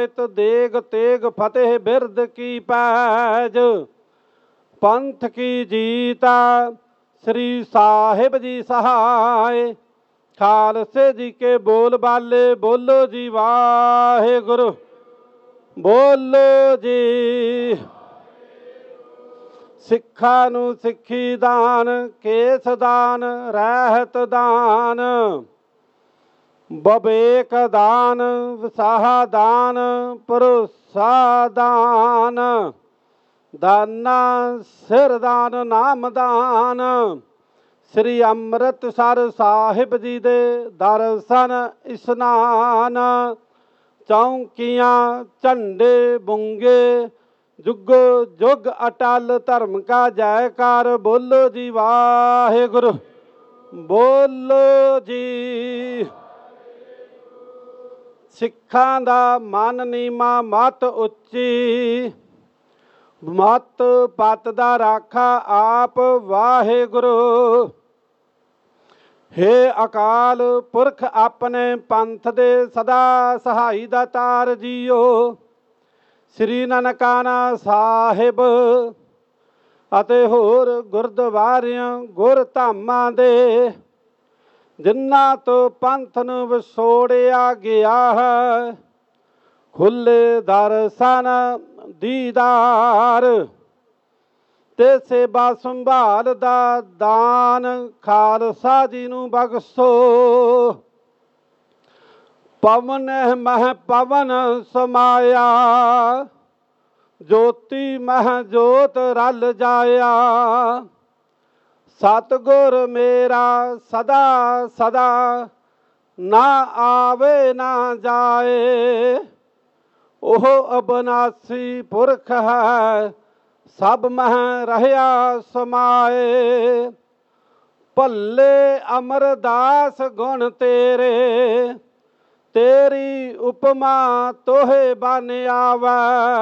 देग तेग फतेह बिरद की पैज पंथ की जीता श्री साहिब जी सहाय। खालसे जी के बोल बाले बोलो जी वाहे गुरु बोलो जी। सिखा नू सिखी दान केस दान रहत दान बबेक दान विसाहा दान भरोसा दान दाना सिर दान नाम दान। श्री ਅੰਮ੍ਰਿਤਸਰ ਸਾਹਿਬ जी दे दर्शन इशनान चौंकियाँ झंडे बुंगे जुग जुग अटल धर्म का जयकार बोलो जी वाहे गुरु बोलो जी। सिखां दा मन नीमा मत उच्ची मत पत दा राखा आप वाहे गुरु। हे अकाल पुरख अपने पंथ दे सदा सहाई दा तार जियो। श्री ननकाना साहिब अते होर गुरद्वारियां गुर धामां दे जिन्हां तो पंथ नूं विछोड़िया गया है खुले दर्शन दीदार ते सेवा संभाल दा दान खालसा जी नूं बख्शो। पवन मह पवन समाया ज्योति मह जोत रल जाया। सतगुर मेरा सदा सदा ना आवे ना जाए। ओह अबनासी पुरख है सब मह रहया समाए। भले अमरदास गुण तेरे तेरी उपमा तोहे बन आवे।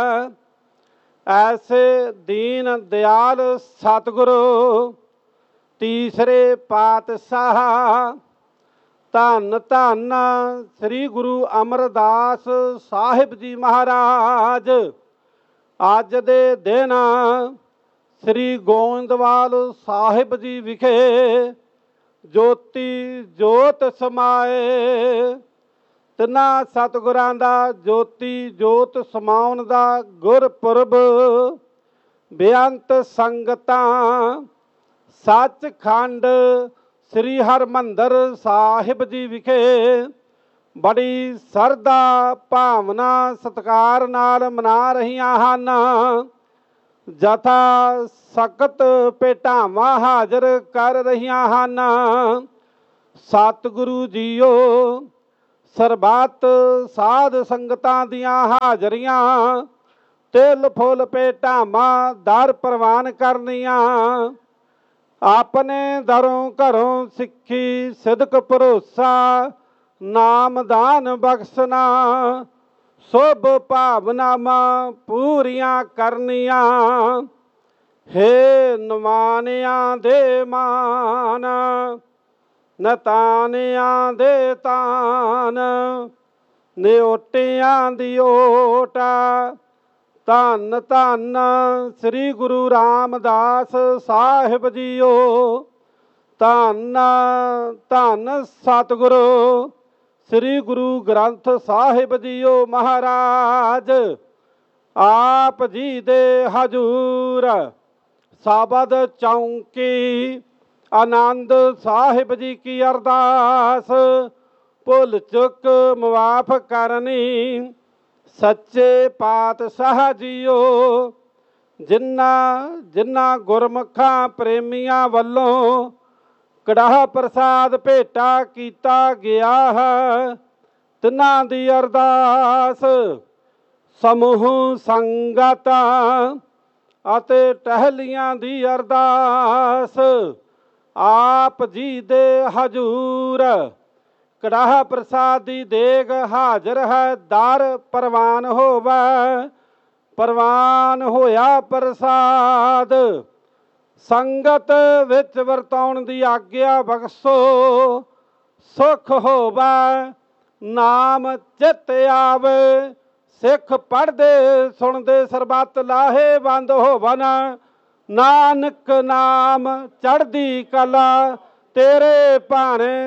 ऐसे दीन दयाल सतगुरु तीसरे पातशाह धन धन श्री गुरु अमरदास साहिब जी महाराज। अज दे दिन श्री गोविंदवाल साहिब जी विखे ज्योति जोत समाए। तिना सतगुरां दा ज्योति जोत समाउण दा गुरपुरब बेअंत संगतां सचखंड श्री हरमंदर साहिब जी विखे बड़ी सरदा भावना सत्कार नाल मना रहीआं हन। जथा सख्त भेटावां हाज़र कर रहीआं हन। सतगुरु जीओ सरबत साध संगतां दियां हाज़रियां तिल फुल भेटावां दर प्रवान करनियां। अपने दरों घरों सिक्खी सिदक भरोसा नाम दान बख्शना शुभ भावनावां पूरियां करनियां। हे नवानियां दे मान नतानियां दे तान निओटियां दी ओटा। धन धन श्री गुरु रामदास साहिब जीओ। धन धन सतगुरु श्री गुरु ग्रंथ साहिब जीओ महाराज। आप जी दे हजूर साबद चौंकी आनंद साहिब जी की अरदास भुल चुक मुआफ करनी। सच्चे पातशाह जीओ जिन्ना जिन्ना गुरमुखां प्रेमियां वल्लों कड़ाह प्रसाद भेटा कीता गया है तिन्हां दी अरदास समूह संगतां अते टहलियां दी अरदास। आप जी दे हजूर कड़ाह प्रसाद दी देग हाज़र है दर परवान होवे। परवान होया प्रसाद संगत विच वरताउण दी आग्या बख्शो। सुख होवे नाम चित आवे ਸਿੱਖ ਪੜ੍ਹਦੇ ਸੁਣਦੇ ਸਰਬੱਤ ਲਾਹੇਵੰਦ ਹੋਵਨ। ਨਾਨਕ ਨਾਮ ਚੜ੍ਹਦੀ ਕਲਾ ਤੇਰੇ ਭਾਣੇ